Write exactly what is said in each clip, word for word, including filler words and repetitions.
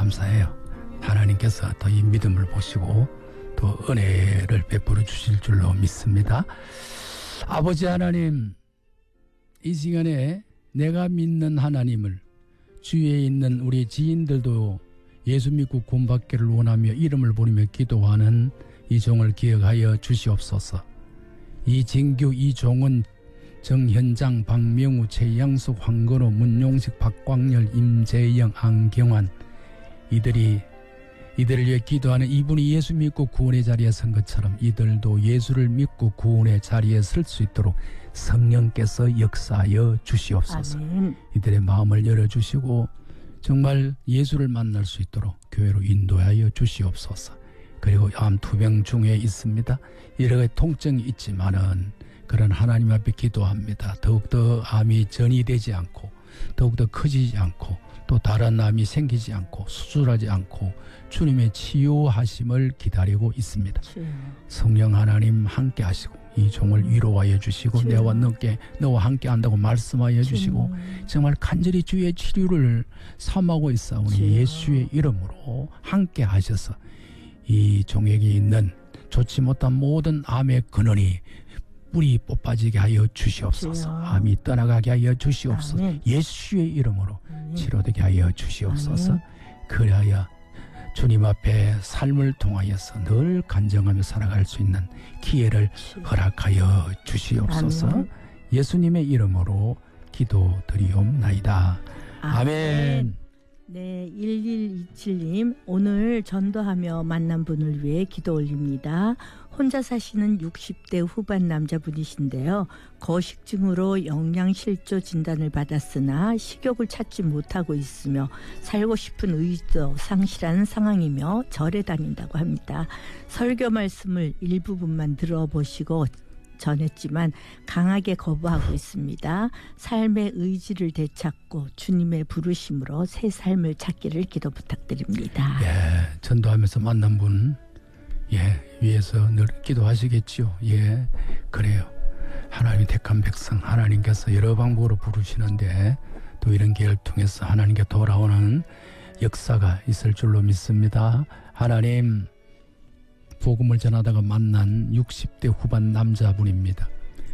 감사해요. 하나님께서 더 이 믿음을 보시고 또 은혜를 베풀어 주실 줄로 믿습니다. 아버지 하나님, 이 시간에 내가 믿는 하나님을, 주위에 있는 우리 지인들도 예수 믿고 구원받기를 원하며 이름을 부르며 기도하는 이 종을 기억하여 주시옵소서. 이진규, 이종은, 정현장, 박명우, 최양숙, 황건호, 문용식, 박광열, 임재영, 안경환, 이들이 이들을 위해 기도하는 이분이 예수 믿고 구원의 자리에 선 것처럼 이들도 예수를 믿고 구원의 자리에 설 수 있도록 성령께서 역사하여 주시옵소서. 아멘. 이들의 마음을 열어주시고 정말 예수를 만날 수 있도록 교회로 인도하여 주시옵소서. 그리고 암 투병 중에 있습니다. 여러 가지 통증이 있지만은 그런 하나님 앞에 기도합니다. 더욱더 암이 전이되지 않고 더욱더 커지지 않고 또 다른 암이 생기지 않고 수술하지 않고 주님의 치유하심을 기다리고 있습니다. 주여. 성령 하나님 함께 하시고 이 종을 위로하여 주시고 주여. 내와 너께 너와 함께 한다고 말씀하여 주여. 주시고 정말 간절히 주의 치료를 삼하고 있사오니 주여. 예수의 이름으로 함께 하셔서 이 종에게 있는 좋지 못한 모든 암의 근원이 뿌리 뽑아지게 하여 주시옵소서. 주여. 암이 떠나가게 하여 주시옵소서. 아멘. 예수의 이름으로 아멘. 치료되게 하여 주시옵소서. 아멘. 그래야 주님 앞에 삶을 통하여서 늘 간증하며 살아갈 수 있는 기회를 허락하여 주시옵소서. 아멘. 예수님의 이름으로 기도드리옵나이다. 아멘. 아멘. 네, 일일이칠 님, 오늘 전도하며 만난 분을 위해 기도 올립니다. 혼자 사시는 육십 대 후반 남자분이신데요. 거식증으로 영양실조 진단을 받았으나 식욕을 찾지 못하고 있으며 살고 싶은 의지도 상실한 상황이며 절에 다닌다고 합니다. 설교 말씀을 일부분만 들어보시고 전했지만 강하게 거부하고 있습니다. 삶의 의지를 되찾고 주님의 부르심으로 새 삶을 찾기를 기도 부탁드립니다. 예, 전도하면서 만난 분, 예, 위에서 늘 기도하시겠지요. 예, 그래요. 하나님이 택한 백성, 하나님께서 여러 방법으로 부르시는데 또 이런 기회를 통해서 하나님께 돌아오는 역사가 있을 줄로 믿습니다. 하나님, 복음을 전하다가 만난 육십 대 후반 남자분입니다.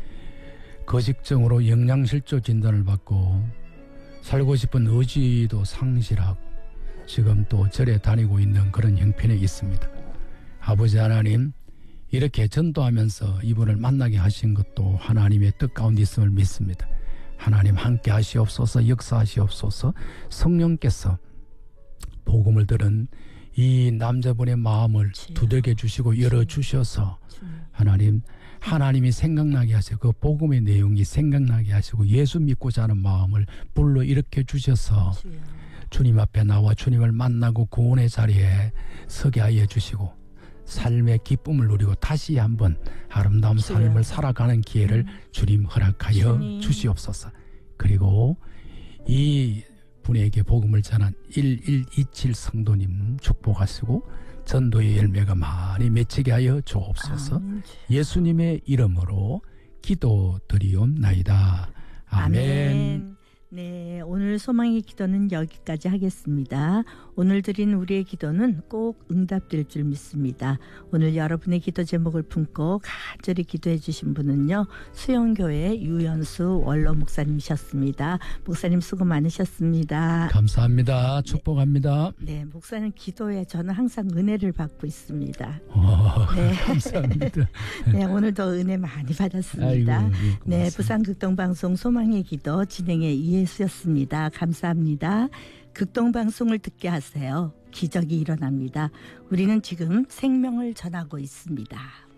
거식증으로 영양실조 진단을 받고 살고 싶은 의지도 상실하고 지금 또 절에 다니고 있는 그런 형편에 있습니다. 아버지 하나님, 이렇게 전도하면서 이분을 만나게 하신 것도 하나님의 뜻 가운데 있음을 믿습니다. 하나님 함께 하시옵소서. 역사하시옵소서. 성령께서 복음을 들은 이 남자분의 마음을 두들겨 주시고 열어주셔서 하나님, 하나님이 생각나게 하시고 그 복음의 내용이 생각나게 하시고 예수 믿고자 하는 마음을 불러일으켜 주셔서 주님 앞에 나와 주님을 만나고 구원의 자리에 서게 하여 주시고 삶의 기쁨을 누리고 다시 한번 아름다운 삶을 살아가는 기회를 주님 허락하여 주시옵소서. 그리고 이 분에게 복음을 전한 일일이칠 성도님 축복하시고 전도의 열매가 많이 맺히게 하여 주옵소서. 아멘. 예수님의 이름으로 기도드리옵나이다. 아멘. 아멘. 네, 오늘 소망의 기도는 여기까지 하겠습니다. 오늘 드린 우리의 기도는 꼭 응답될 줄 믿습니다. 오늘 여러분의 기도 제목을 품고 간절히 기도해 주신 분은요, 수영교회 유연수 원로 목사님이셨습니다. 목사님 수고 많으셨습니다. 감사합니다. 축복합니다. 네, 네, 목사님 기도에 저는 항상 은혜를 받고 있습니다. 오, 네. 감사합니다. 네, 오늘도 은혜 많이 받았습니다. 아이고, 네, 부산극동방송 소망의 기도 진행의 이혜수였습니다. 감사합니다. 극동방송을 듣게 하세요. 기적이 일어납니다. 우리는 지금 생명을 전하고 있습니다.